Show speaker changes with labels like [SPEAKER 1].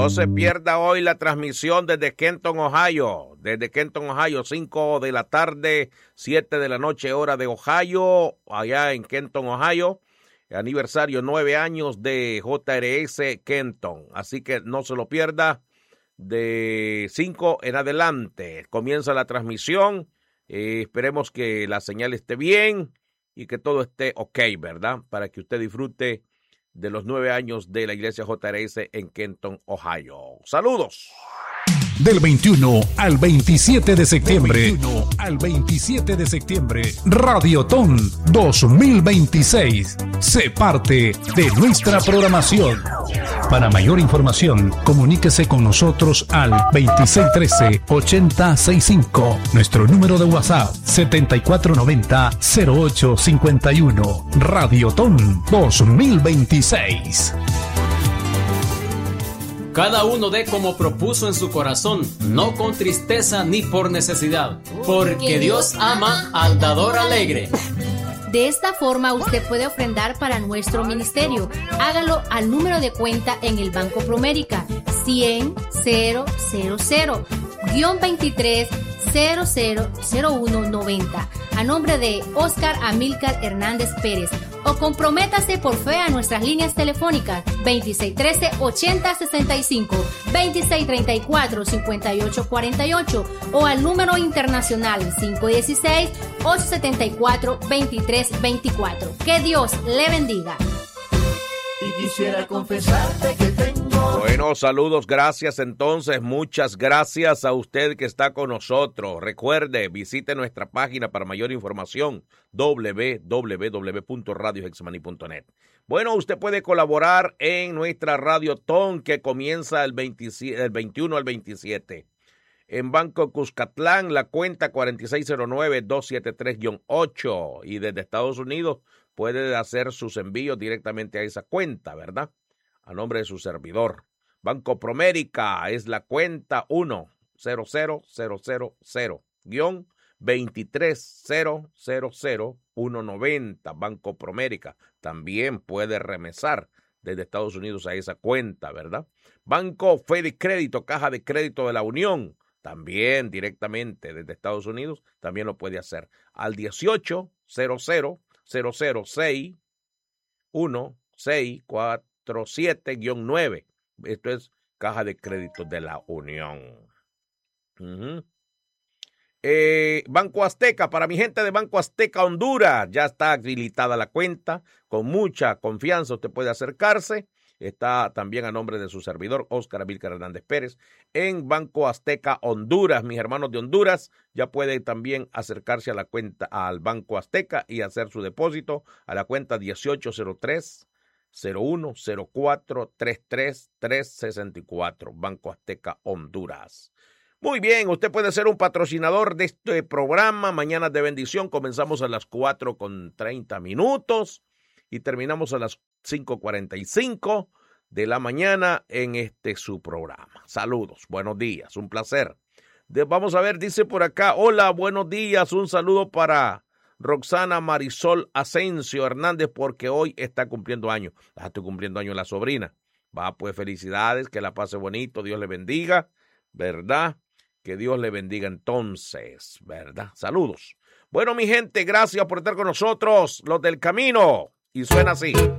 [SPEAKER 1] No se pierda hoy la transmisión desde Kenton, Ohio. Desde Kenton, Ohio, 5 de la tarde, 7 de la noche, hora de Ohio, allá en Kenton, Ohio. Aniversario 9 años de JRS Kenton. Así que no se lo pierda. De 5 en adelante comienza la transmisión. Esperemos que la señal esté bien y que todo esté ok, ¿verdad? Para que usted disfrute de los 9 años de la iglesia JRS en Kenton, Ohio. ¡Saludos!
[SPEAKER 2] Del 21 al 27 de septiembre. Del 21 al 27 de septiembre. Radiotón 2026. Sé parte de nuestra programación. Para mayor información, comuníquese con nosotros al 2613-8065. Nuestro número de WhatsApp 7490-0851. Radiotón 2026.
[SPEAKER 3] Cada uno dé como propuso en su corazón, no con tristeza ni por necesidad, porque Dios ama al dador alegre.
[SPEAKER 4] De esta forma usted puede ofrendar para nuestro ministerio. Hágalo al número de cuenta en el Banco Promérica 100-000-23-000190 a nombre de Oscar Amílcar Hernández Pérez. O comprométase por fe a nuestras líneas telefónicas 2613-8065, 2634-5848 o al número internacional 516-874-2324. Que Dios le bendiga.
[SPEAKER 5] Y quisiera confesarte que tengo...
[SPEAKER 1] Bueno, saludos, gracias entonces, muchas gracias a usted que está con nosotros. Recuerde, visite nuestra página para mayor información, www.radiohexamani.net. Bueno, usted puede colaborar en nuestra Radiotón que comienza el 21 al 27. En Banco Cuscatlán, la cuenta 4609-273-8. Y desde Estados Unidos puede hacer sus envíos directamente a esa cuenta, ¿verdad? A nombre de su servidor. Banco Promérica es la cuenta 1-000-2300190. Banco Promérica también puede remesar desde Estados Unidos a esa cuenta, ¿verdad? Banco Fede Crédito, Caja de Crédito de la Unión, también directamente desde Estados Unidos, también lo puede hacer al 1800-006-1647-9. Esto es Caja de Crédito de la Unión. Banco Azteca, para mi gente de Banco Azteca Honduras, ya está habilitada la cuenta, con mucha confianza usted puede acercarse. Está también a nombre de su servidor, Oscar Amílcar Hernández Pérez, en Banco Azteca Honduras. Mis hermanos de Honduras ya pueden también acercarse a la cuenta, al Banco Azteca y hacer su depósito a la cuenta 1803-0104-33-364, Banco Azteca Honduras. Muy bien, usted puede ser un patrocinador de este programa. Mañana de bendición, comenzamos a las 4:30 y terminamos a las 5:45 de la mañana en su programa. Saludos, buenos días, un placer. Vamos a ver, dice por acá, hola, buenos días, un saludo para Roxana Marisol Asensio Hernández porque hoy está cumpliendo años. Estoy cumpliendo años la sobrina. Va, pues felicidades, que la pase bonito, Dios le bendiga, ¿verdad? Que Dios le bendiga entonces, ¿verdad? Saludos. Bueno, mi gente, gracias por estar con nosotros, los del camino. Y suena así.